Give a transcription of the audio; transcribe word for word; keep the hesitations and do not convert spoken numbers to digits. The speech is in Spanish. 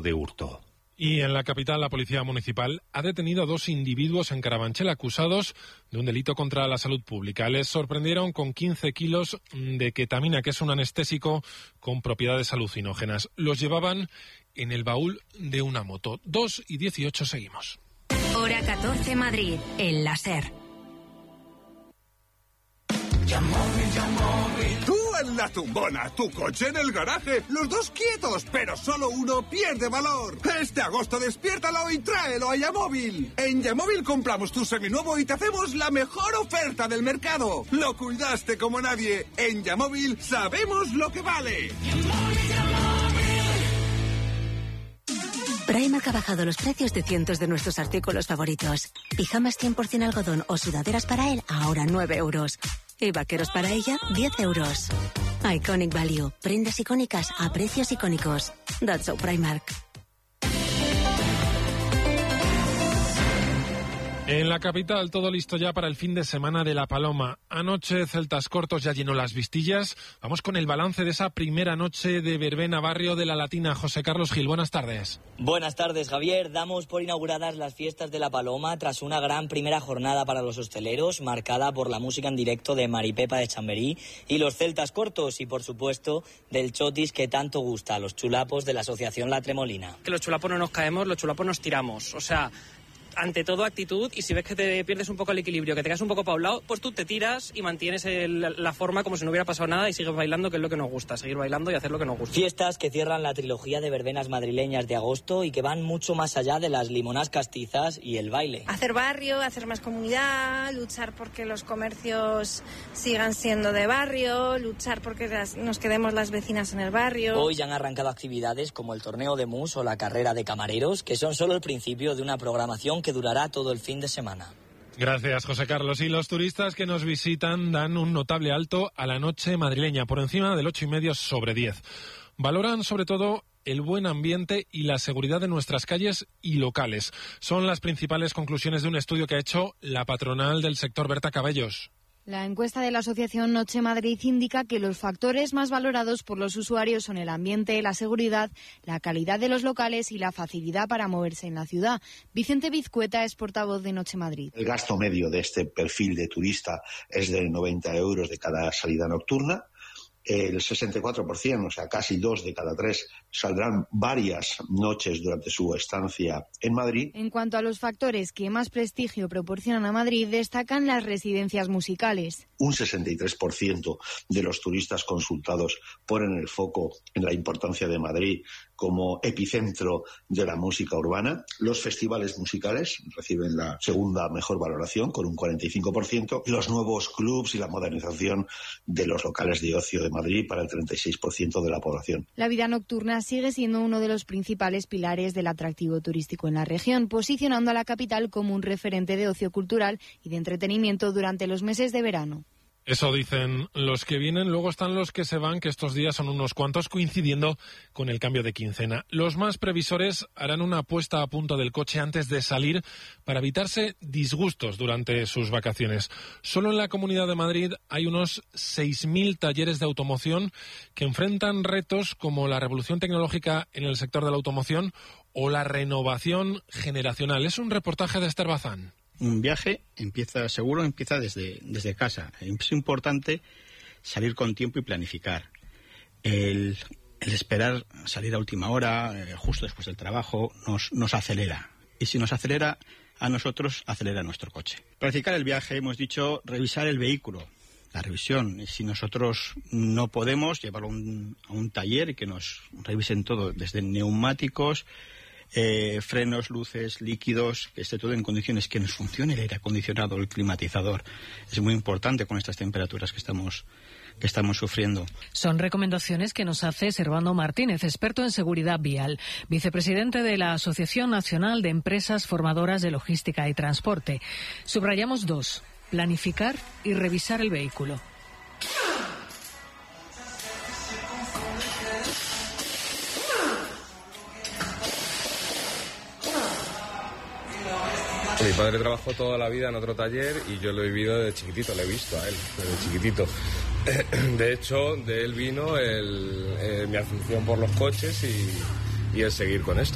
de hurto. Y en la capital, la policía municipal ha detenido a dos individuos en Carabanchel acusados de un delito contra la salud pública. Les sorprendieron con quince kilos de ketamina, que es un anestésico con propiedades alucinógenas. Los llevaban en el baúl de una moto. dos y dieciocho seguimos. Hora catorce, Madrid, el láser. Tú en la tumbona, tu coche en el garaje, los dos quietos, pero solo uno pierde valor. Este agosto despiértalo y tráelo a Yamóvil. En Yamóvil compramos tu seminuevo y te hacemos la mejor oferta del mercado. Lo cuidaste como nadie. En Yamóvil sabemos lo que vale. Primark ha bajado los precios de cientos de nuestros artículos favoritos. Pijamas cien por ciento algodón o sudaderas para él, ahora nueve euros. Y vaqueros para ella, diez euros. Iconic Value. Prendas icónicas a precios icónicos. That's so Primark. En la capital, todo listo ya para el fin de semana de La Paloma. Anoche, Celtas Cortos ya llenó las Vistillas. Vamos con el balance de esa primera noche de verbena barrio de La Latina. José Carlos Gil, buenas tardes. Buenas tardes, Javier. Damos por inauguradas las fiestas de La Paloma tras una gran primera jornada para los hosteleros, marcada por la música en directo de Maripepa de Chamberí y los Celtas Cortos y, por supuesto, del chotis que tanto gusta, a los chulapos de la asociación La Tremolina. Que los chulapos no nos caemos, los chulapos nos tiramos. O sea, ante todo actitud, y si ves que te pierdes un poco el equilibrio, que te quedas un poco para un lado, pues tú te tiras y mantienes el, la forma como si no hubiera pasado nada y sigues bailando, que es lo que nos gusta, seguir bailando y hacer lo que nos gusta. Fiestas que cierran la trilogía de verbenas madrileñas de agosto y que van mucho más allá de las limonas castizas y el baile. Hacer barrio, hacer más comunidad, luchar porque los comercios sigan siendo de barrio, luchar porque las, nos quedemos las vecinas en el barrio. Hoy ya han arrancado actividades como el torneo de mus o la carrera de camareros, que son solo el principio de una programación que durará todo el fin de semana. Gracias, José Carlos. Y los turistas que nos visitan dan un notable alto a la noche madrileña, por encima del ocho y medio sobre diez. Valoran sobre todo el buen ambiente y la seguridad de nuestras calles y locales. Son las principales conclusiones de un estudio que ha hecho la patronal del sector, Berta Cabellos. La encuesta de la Asociación Noche Madrid indica que los factores más valorados por los usuarios son el ambiente, la seguridad, la calidad de los locales y la facilidad para moverse en la ciudad. Vicente Vizcueta es portavoz de Noche Madrid. El gasto medio de este perfil de turista es de noventa euros de cada salida nocturna. El sesenta y cuatro por ciento, o sea, casi dos de cada tres, saldrán varias noches durante su estancia en Madrid. En cuanto a los factores que más prestigio proporcionan a Madrid, destacan las residencias musicales. Un sesenta y tres por ciento de los turistas consultados ponen el foco en la importancia de Madrid como epicentro de la música urbana. Los festivales musicales reciben la segunda mejor valoración, con un cuarenta y cinco por ciento. Los nuevos clubs y la modernización de los locales de ocio de Madrid para el treinta y seis por ciento de la población. La vida nocturna sigue siendo uno de los principales pilares del atractivo turístico en la región, posicionando a la capital como un referente de ocio cultural y de entretenimiento durante los meses de verano. Eso dicen los que vienen, luego están los que se van, que estos días son unos cuantos, coincidiendo con el cambio de quincena. Los más previsores harán una puesta a punto del coche antes de salir para evitarse disgustos durante sus vacaciones. Solo en la Comunidad de Madrid hay unos seis mil talleres de automoción que enfrentan retos como la revolución tecnológica en el sector de la automoción o la renovación generacional. Es un reportaje de Esther Bazán. Un viaje empieza, seguro empieza desde, desde casa. Es importante salir con tiempo y planificar. El, el esperar salir a última hora, eh, justo después del trabajo, nos, nos acelera. Y si nos acelera a nosotros, acelera nuestro coche. Planificar el viaje, hemos dicho, revisar el vehículo. La revisión, y si nosotros no podemos, llevarlo a un, a un taller que nos revisen todo, desde neumáticos, Eh, frenos, luces, líquidos, que esté todo en condiciones, que nos funcione el aire acondicionado, el climatizador. Es muy importante con estas temperaturas que estamos que estamos sufriendo. Son recomendaciones que nos hace Servando Martínez, experto en seguridad vial, vicepresidente de la Asociación Nacional de Empresas Formadoras de Logística y Transporte. Subrayamos dos: planificar y revisar el vehículo. Mi padre trabajó toda la vida en otro taller y yo lo he vivido desde chiquitito, lo he visto a él, desde chiquitito. De hecho, de él vino el, eh, mi afición por los coches y, y el seguir con esto.